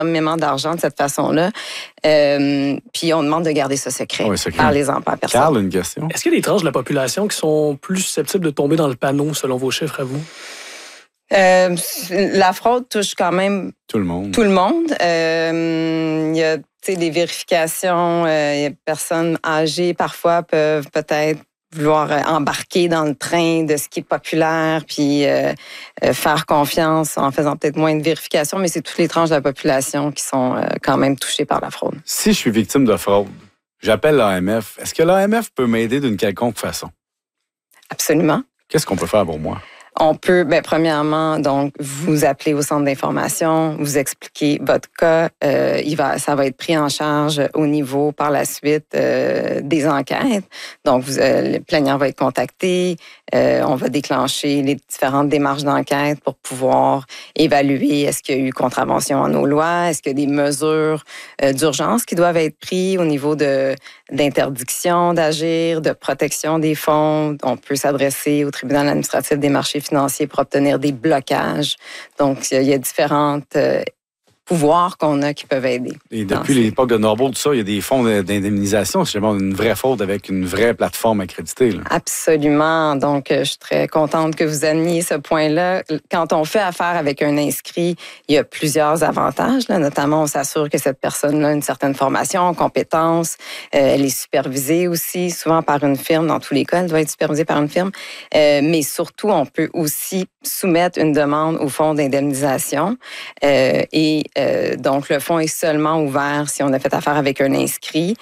énormément d'argent de cette façon-là. Puis on demande de garder ça secret. Parlez-en pas à personne. Carl, une question. Est-ce qu'il y a des tranches de la population qui sont plus susceptibles de tomber dans le panneau, selon vos chiffres à vous? La fraude touche quand même tout le monde. Il y a des vérifications. Les personnes âgées, parfois, peuvent peut-être vouloir embarquer dans le train de ce qui est populaire, puis faire confiance en faisant peut-être moins de vérifications, mais c'est toutes les tranches de la population qui sont quand même touchées par la fraude. Si je suis victime de fraude, j'appelle l'AMF. Est-ce que l'AMF peut m'aider d'une quelconque façon? Absolument. Qu'est-ce qu'on peut faire pour moi? On peut, premièrement, donc, vous appeler au centre d'information, vous expliquer votre cas. Ça va être pris en charge au niveau, par la suite, des enquêtes. Donc, le plaignant va être contacté. On va déclencher les différentes démarches d'enquête pour pouvoir évaluer est-ce qu'il y a eu contravention en nos lois, est-ce qu'il y a des mesures d'urgence qui doivent être prises au niveau d'interdiction d'agir, de protection des fonds. On peut s'adresser au tribunal administratif des marchés financiers pour obtenir des blocages. Donc, il y a différentes pouvoirs qu'on a qui peuvent aider. Et depuis l'époque de Norbo, tout ça, il y a des fonds d'indemnisation si jamais on a une vraie faute avec une vraie plateforme accréditée. Là. Absolument. Donc, je suis très contente que vous ameniez ce point-là. Quand on fait affaire avec un inscrit, il y a plusieurs avantages. Là. Notamment, on s'assure que cette personne-là a une certaine formation, compétence. Elle est supervisée aussi, souvent par une firme. Dans tous les cas, elle doit être supervisée par une firme. Mais surtout, on peut aussi soumettre une demande au fonds d'indemnisation. Donc, le fonds est seulement ouvert si on a fait affaire avec un inscrit.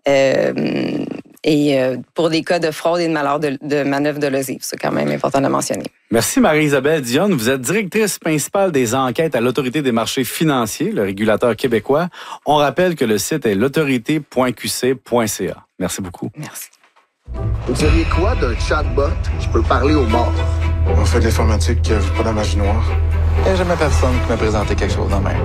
Pour des cas de fraude et de malheur de manœuvre dolosive, c'est quand même important de mentionner. Merci Marie-Isabelle Dionne. Vous êtes directrice principale des enquêtes à l'Autorité des marchés financiers, le régulateur québécois. On rappelle que le site est l'autorité.qc.ca. Merci beaucoup. Merci. Vous diriez quoi d'un chatbot qui peut parler aux morts? On fait de l'informatique, pas de la magie noire. Il n'y a jamais personne qui m'a présenté quelque chose de même.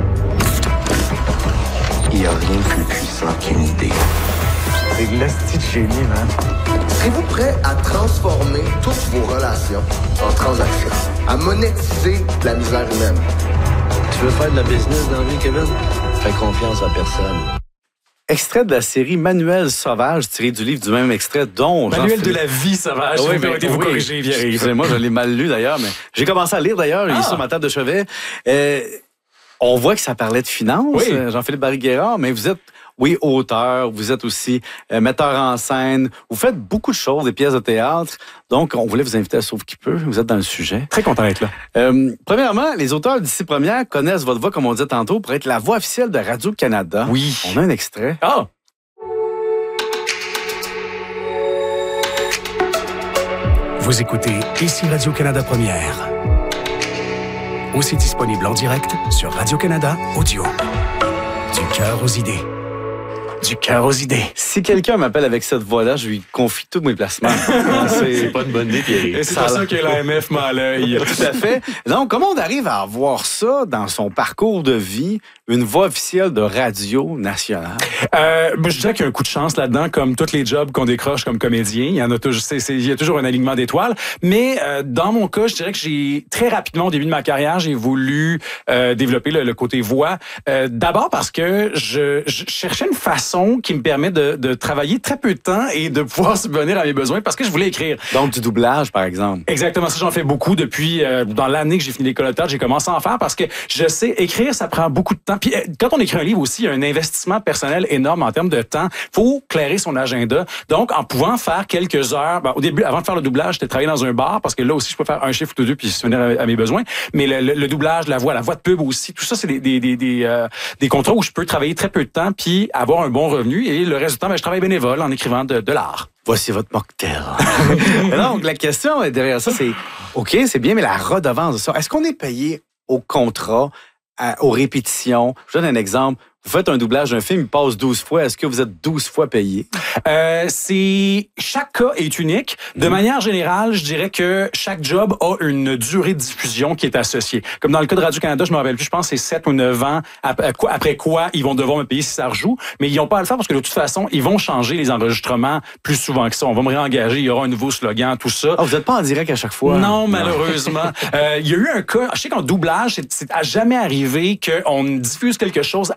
Il n'y a rien de plus puissant qu'une idée. C'est de l'esti de génie, man. Serez-vous prêt à transformer toutes vos relations en transactions, à monétiser la misère humaine? Tu veux faire de la business dans la vie, Kevin? Fais confiance à personne. Extrait de la série Manuel sauvage, tiré du livre du même extrait dont Manuel de la vie sauvage. Oui, vous corriger, Pierre. Excusez-moi, je l'ai mal lu d'ailleurs, mais j'ai commencé à lire d'ailleurs, il est sur ma table de chevet. On voit que ça parlait de finances, Jean-Philippe Barry-Guerrard, mais vous êtes, auteur, vous êtes aussi metteur en scène, vous faites beaucoup de choses, des pièces de théâtre, donc on voulait vous inviter à Sauve qui peut, vous êtes dans le sujet. Très content d'être là. Premièrement, les auteurs d'Ici Première connaissent votre voix, comme on disait tantôt, pour être la voix officielle de Radio-Canada. Oui. On a un extrait. Ah! Vous écoutez Ici Radio-Canada Première. Aussi disponible en direct sur Radio-Canada Audio. Du cœur aux idées. Du cœur aux idées. Si quelqu'un m'appelle avec cette voix-là, je lui confie tous mes placements. C'est pas une bonne idée, Pierre. C'est pas ça que l'AMF m'a à l'œil. Tout à fait. Donc, comment on arrive à avoir ça dans son parcours de vie, une voix officielle de radio nationale? Je dirais qu'il y a un coup de chance là-dedans, comme tous les jobs qu'on décroche comme comédien. Il y en a toujours, il y a toujours un alignement d'étoiles. Mais dans mon cas, je dirais que j'ai très rapidement, au début de ma carrière, j'ai voulu développer le côté voix. D'abord parce que je cherchais une façon qui me permet de travailler très peu de temps et de pouvoir subvenir à mes besoins parce que je voulais écrire. Donc, du doublage, par exemple. Exactement, ça j'en fais beaucoup depuis dans l'année que j'ai fini l'école de théâtre, j'ai commencé à en faire parce que je sais, écrire, ça prend beaucoup de temps. Puis quand on écrit un livre aussi, il y a un investissement personnel énorme en termes de temps. Faut clairer son agenda. Donc, en pouvant faire quelques heures, au début, avant de faire le doublage, j'étais travaillé dans un bar parce que là aussi, je peux faire un chiffre ou deux puis subvenir à mes besoins. Mais le doublage, la voix de pub aussi, tout ça, c'est des contrats où je peux travailler très peu de temps puis avoir un bon revenu. Et le reste du temps, je travaille bénévole en écrivant de l'art. Voici votre mocktail. Donc, la question derrière ça, c'est, OK, c'est bien, mais la redevance de ça, est-ce qu'on est payé au contrat, aux répétitions? Je donne un exemple. Vous faites un doublage d'un film, il passe 12 fois. Est-ce que vous êtes 12 fois payé? Chaque cas est unique. De manière générale, je dirais que chaque job a une durée de diffusion qui est associée. Comme dans le cas de Radio-Canada, je me rappelle plus, je pense que c'est 7 ou 9 ans après quoi ils vont devoir me payer si ça rejoue. Mais ils n'ont pas à le faire parce que de toute façon, ils vont changer les enregistrements plus souvent que ça. On va me réengager, il y aura un nouveau slogan, tout ça. Vous n'êtes pas en direct à chaque fois? Non, malheureusement. Il y a eu un cas, je sais qu'en doublage, c'est à jamais arrivé qu'on diffuse quelque chose